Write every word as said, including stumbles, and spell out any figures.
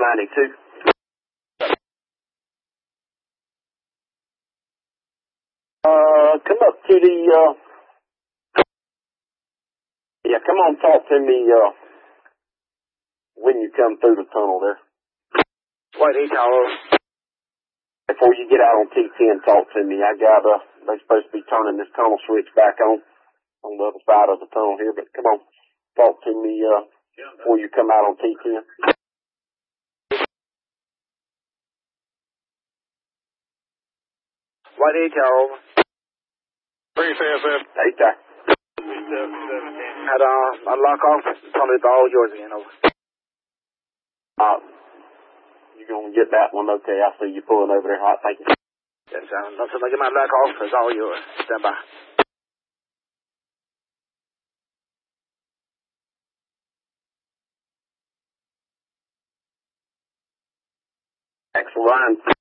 ninety-two. Uh, come up to the, uh, yeah, come on, talk to me, uh, when you come through the tunnel there. White eight Tower. Before you get out on T ten, talk to me. I got, uh, they're supposed to be turning this tunnel switch back on, on the other side of the tunnel here, but come on, talk to me, uh, before you come out on T ten. White eight Tower, over. three seven. Hey, Ty. Had, uh, a lock off. Tunnel is all yours again, over. Uh, you gonna get that one? Okay, I see you pulling over there. All right, thank you. Yes, um, don't get my lock off. It's all yours. Stand by. Excellent.